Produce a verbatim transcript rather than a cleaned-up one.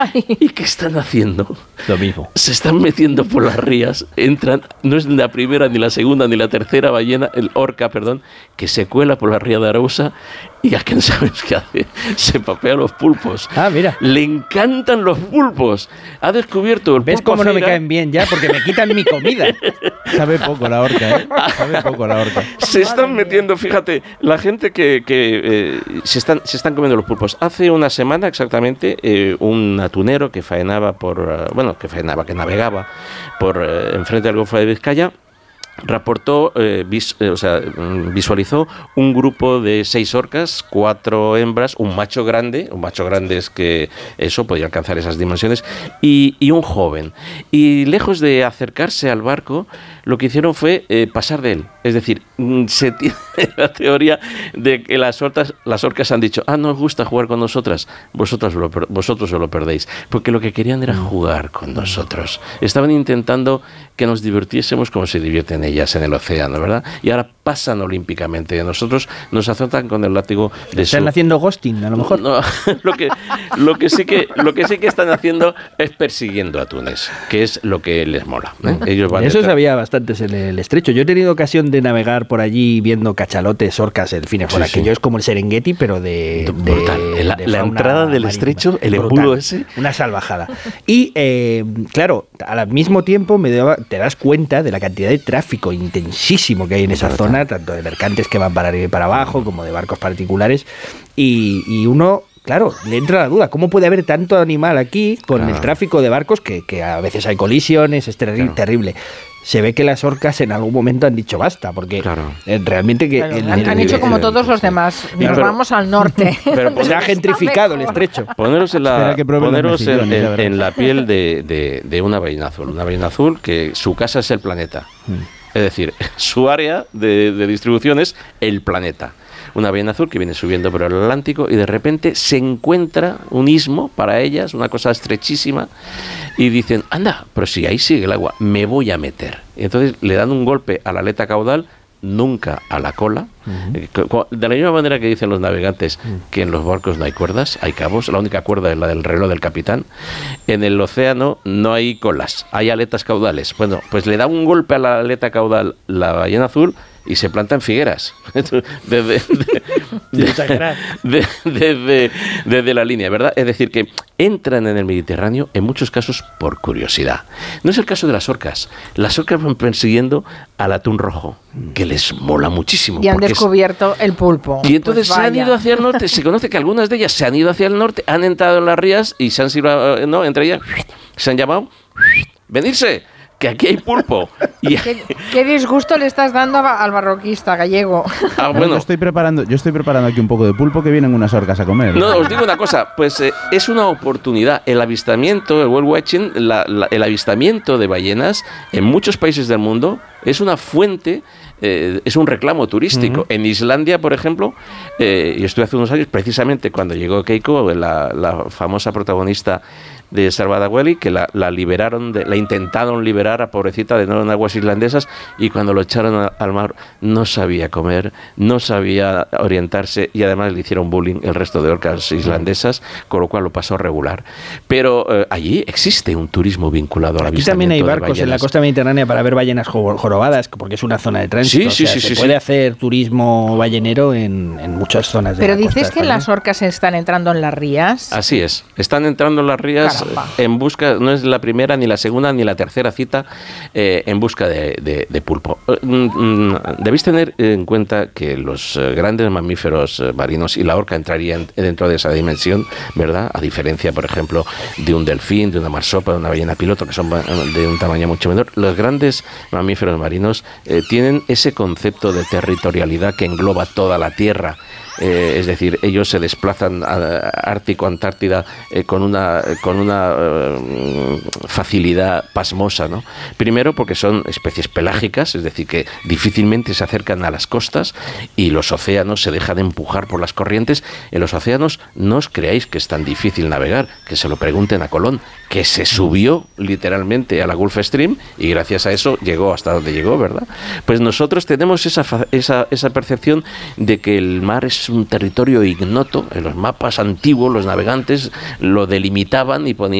¿Y qué están haciendo? Lo mismo. Se están metiendo por las rías, entran, no es la primera, ni la segunda, ni la tercera ballena, el orca, perdón, que se cuela por la ría de Arousa y a quién sabes qué hace, se papea los pulpos. Ah, mira. Le encantan los pulpos. Ha descubierto el pulpo. ¿Ves cómo no me Feira? caen bien ya? Porque me quitan mi comida. Sabe poco la orca, ¿eh? Sabe poco la orca. Se están metiendo, fíjate, la gente que, que eh, se, están, se están comiendo los pulpos. Hace una semana exactamente, eh, un atunero que faenaba por, uh, bueno, que faenaba, que navegaba por uh, enfrente del Golfo de Vizcaya, reportó, eh, vis, eh, o sea, visualizó un grupo de seis orcas, cuatro hembras, un macho grande, un macho grande es que eso podía alcanzar esas dimensiones, y, y un joven. Y lejos de acercarse al barco, lo que hicieron fue eh, pasar de él. Es decir, se tiene la teoría de que las orcas, las orcas han dicho, ah, no os gusta jugar con nosotras, vosotros lo, vosotros os lo perdéis, porque lo que querían era jugar con nosotros. Estaban intentando que nos divirtiésemos como se divierten ellas en el océano, ¿verdad? Y ahora pasan olímpicamente de nosotros, nos azotan con el látigo de Están su... haciendo ghosting, a lo mejor. No, lo que lo que sí que lo que sí que están haciendo es persiguiendo atunes, que es lo que les mola, ¿eh? Ellos van Eso detrás. había bastantes en el estrecho. Yo he tenido ocasión de navegar por allí viendo cachalotes, orcas, el fin, por Sí, sí. aquello es como el Serengeti, pero de, de Brutal. La, de la fauna entrada del marítima. estrecho, el Brutal. embudo ese. Una salvajada. Y, eh, claro, al mismo tiempo me daba, te das cuenta de la cantidad de tráfico intensísimo que hay en esa Brutal. zona, tanto de mercantes que van para arriba y para abajo, como de barcos particulares. Y, y uno... Claro, le entra la duda, ¿cómo puede haber tanto animal aquí con Claro. el tráfico de barcos que, que a veces hay colisiones, es terri- Claro. terrible? Se ve que las orcas en algún momento han dicho basta, porque Claro. eh, realmente que... Claro, el- han, el- han hecho el- como el- todos los demás. Nos pero- vamos al norte. pero Se ha gentrificado el estrecho. Poneros en la, Espera que prueben los poneros en, mejillones, ya en- verás. en la piel de, de, de una ballena azul. Una ballena azul que su casa es el planeta. Es decir, su área de, de distribución es el planeta. Una ballena azul que viene subiendo por el Atlántico y de repente se encuentra un istmo para ellas, una cosa estrechísima, y dicen, anda, pero si ahí sigue el agua, me voy a meter. Y entonces le dan un golpe a la aleta caudal, nunca a la cola. Uh-huh. De la misma manera que dicen los navegantes que en los barcos no hay cuerdas, hay cabos, la única cuerda es la del reloj del capitán. En el océano no hay colas, hay aletas caudales. Bueno, pues le da un golpe a la aleta caudal la ballena azul y se planta en Figueras desde, desde, desde, desde la línea, ¿verdad? Es decir, que entran en el Mediterráneo en muchos casos por curiosidad. No es el caso de las orcas. Las orcas van persiguiendo al atún rojo, que les mola muchísimo. Y han descubierto el pulpo. Y entonces Pues se han vaya. ido hacia el norte. Se conoce que algunas de ellas se han ido hacia el norte, han entrado en las rías y se han sido, no, entre ellas se han llamado venirse, que aquí hay pulpo. Y, ¿Qué, qué disgusto le estás dando a- al barroquista gallego. ah, Bueno, bueno, yo estoy preparando, yo estoy preparando aquí un poco de pulpo que vienen unas orcas a comer. no, os digo una cosa, pues eh, es una oportunidad. El avistamiento, el whale watching, la, la, el avistamiento de ballenas en muchos países del mundo es una fuente, eh, es un reclamo turístico. Uh-huh. En Islandia, por ejemplo, eh, y estuve hace unos años, precisamente cuando llegó Keiko, la, la famosa protagonista de Salvador, que la, la liberaron, de, la intentaron liberar a pobrecita de nuevo en aguas islandesas, y cuando lo echaron a, al mar no sabía comer, no sabía orientarse, y además le hicieron bullying el resto de orcas islandesas, con lo cual lo pasó regular. Pero eh, allí existe un turismo vinculado al Aquí avistamiento también hay de barcos en la ballenas. costa mediterránea para ver ballenas jo- jorobadas, porque es una zona de tránsito. Sí, sí, o sea, sí, se sí, puede sí. hacer turismo ballenero en, en muchas zonas de Pero la dices costa que española. las orcas están entrando en las rías. Así es, están entrando en las rías Caramba. en busca, no es la primera, ni la segunda, ni la tercera cita eh, en busca de, de, de pulpo. Eh, mm, debéis tener en cuenta que los eh, grandes mamíferos eh, marinos, y la orca entraría en- dentro de esa dimensión, ¿verdad? A diferencia, por ejemplo, de un delfín, de una marsopa, de una ballena piloto, que son ba- de un tamaño mucho menor. Los grandes mamíferos marinos eh, tienen ese concepto de territorialidad que engloba toda la Tierra. Eh, es decir, ellos se desplazan a Ártico, Antártida eh, con una con una eh, facilidad pasmosa, ¿no? Primero porque son especies pelágicas, es decir, que difícilmente se acercan a las costas, y los océanos se dejan empujar por las corrientes. En los océanos no os creáis que es tan difícil navegar, que se lo pregunten a Colón, que se subió literalmente a la Gulf Stream y gracias a eso llegó hasta donde llegó, ¿verdad? Pues nosotros tenemos esa, fa- esa, esa percepción de que el mar es un territorio ignoto. En los mapas antiguos los navegantes lo delimitaban y ponían